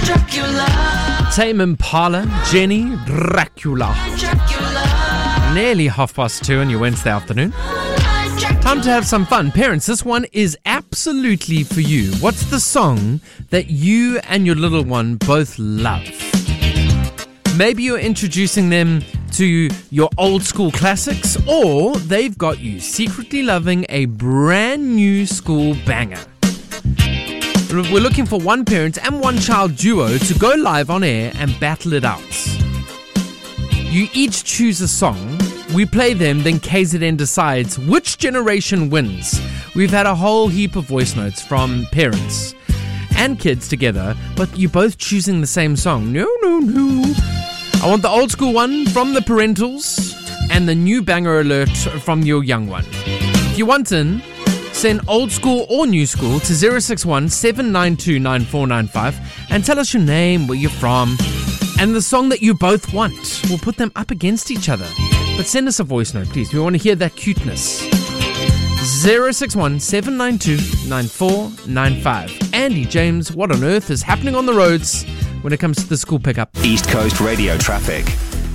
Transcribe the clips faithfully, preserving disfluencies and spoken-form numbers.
Dracula. Tame Impala, Jenny Dracula. Dracula. Nearly half past two on your Wednesday afternoon. Time to have some fun. Parents, this one is absolutely for you. What's the song that you and your little one both love? Maybe you're introducing them to your old school classics, or they've got you secretly loving a brand new school banger. We're looking for one parent and one child duo to go live on air and battle it out. You each choose a song, we play them, then K Z N decides which generation wins. We've had a whole heap of voice notes from parents and kids together, but you're both choosing the same song. No, no, no. I want the old school one from the parentals and the new banger alert from your young one. If you want in, send old school or new school to zero six one, seven nine two, nine four nine five and tell us your name, where you're from, and the song that you both want. We'll put them up against each other. But send us a voice note, please. We want to hear that cuteness. zero six one, seven nine two, nine four nine five. Andy James, what on earth is happening on the roads when it comes to the school pickup? East Coast Radio traffic.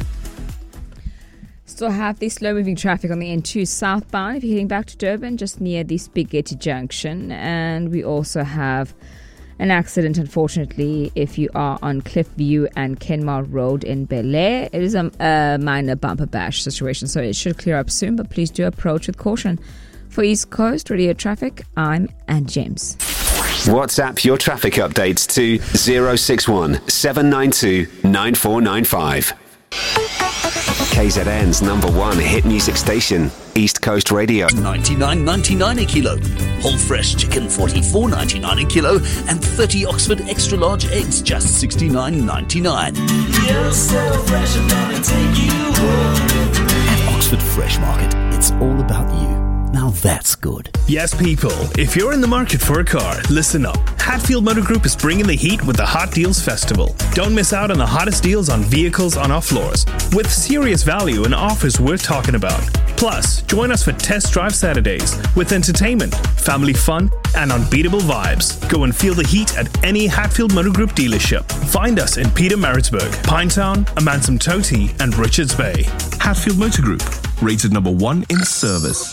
Still have the slow-moving traffic on the N two southbound if you're heading back to Durban, just near the Spaghetti Junction. And we also have an accident, unfortunately, if you are on Cliffview and Kenmar Road in Bel Air. It is a, a minor bumper bash situation, so it should clear up soon, but please do approach with caution. For East Coast Radio Traffic, I'm Ann James. WhatsApp your traffic updates to zero six one, seven nine two, nine four nine five. K Z N's number one hit music station, East Coast Radio. ninety-nine ninety-nine a kilo. Whole fresh chicken forty-four ninety-nine a kilo, and thirty Oxford extra large eggs just sixty-nine ninety-nine. You're so fresh, I'm gonna take you home. At Oxford Fresh Market, it's all about you. Now that's good. Yes, people, if you're in the market for a car, listen up. Hatfield Motor Group is bringing the heat with the Hot Deals Festival. Don't miss out on the hottest deals on vehicles on our floors, with serious value and offers worth talking about. Plus, join us for Test Drive Saturdays with entertainment, family fun, and unbeatable vibes. Go and feel the heat at any Hatfield Motor Group dealership. Find us in Pietermaritzburg, Pinetown, Amanzimtoti, and Richards Bay. Hatfield Motor Group, rated number one in service.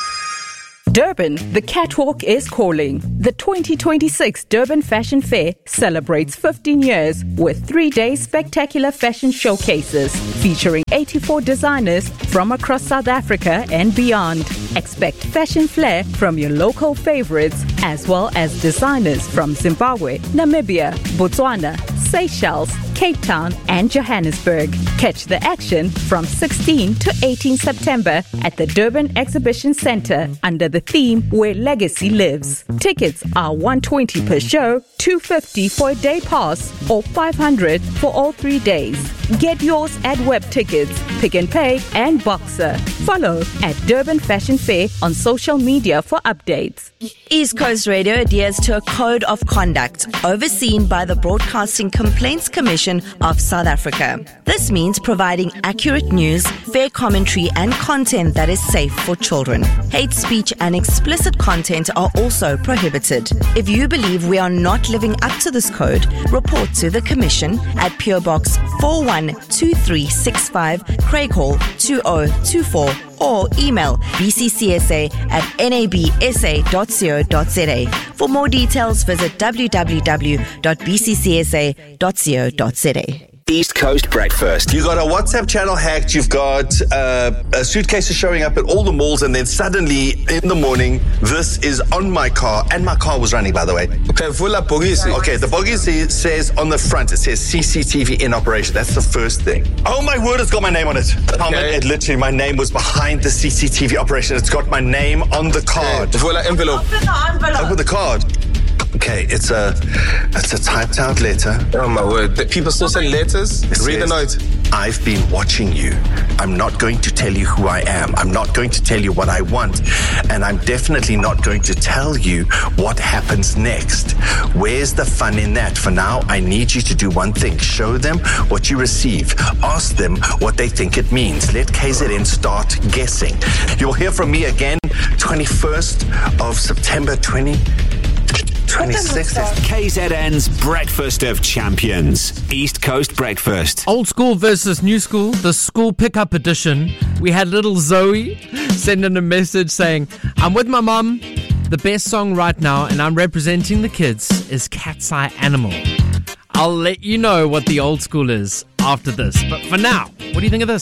Durban, the catwalk is calling. The twenty twenty-six Durban Fashion Fair celebrates fifteen years with three-day spectacular fashion showcases featuring eighty-four designers from across South Africa and beyond. Expect fashion flair from your local favorites as well as designers from Zimbabwe, Namibia, Botswana, Seychelles, Cape Town and Johannesburg. Catch the action from sixteenth to eighteenth September at the Durban Exhibition Centre under the theme Where Legacy Lives. Tickets are one hundred twenty per show, two hundred fifty for a day pass or five hundred for all three days. Get yours at Web Tickets, Pick and Pay and Boxer. Follow at Durban Fashion Fair on social media for updates. East Coast Radio adheres to a code of conduct overseen by the Broadcasting Complaints Commission of South Africa. This means providing accurate news, fair commentary and content that is safe for children. Hate speech and explicit content are also prohibited. If you believe we are not living up to this code, report to the Commission at P O Box four one two three six five, Craighall two oh two four, or email b c c s a at n a b s a dot co dot z a. For more details, visit w w w dot b c c s a dot co dot z a. East Coast Breakfast. You got a WhatsApp channel hacked, you've got uh, a suitcases showing up at all the malls, and then suddenly in the morning, this is on my car, and my car was running, by the way. Okay, Vula Bogisi. Okay, the Bogisi says on the front, it says C C T V in operation. That's the first thing. Oh my word, it's got my name on it. Okay. It literally, my name was behind the C C T V operation. It's got my name on the card. Vula envelope. Open the envelope. Open the card. Okay, it's a it's a typed out letter. Oh my word. The people still send letters? It Read the note. I've been watching you. I'm not going to tell you who I am. I'm not going to tell you what I want. And I'm definitely not going to tell you what happens next. Where's the fun in that? For now, I need you to do one thing. Show them what you receive. Ask them what they think it means. Let K Z N start guessing. You'll hear from me again twenty-first of September twenty twenty-six. K Z N's Breakfast of Champions. East Coast Breakfast. Old school versus new school, the school pickup edition. We had little Zoe send in a message saying, I'm with my mum. The best song right now, and I'm representing the kids, is Cat's Eye Animal. I'll let you know what the old school is after this. But for now, what do you think of this?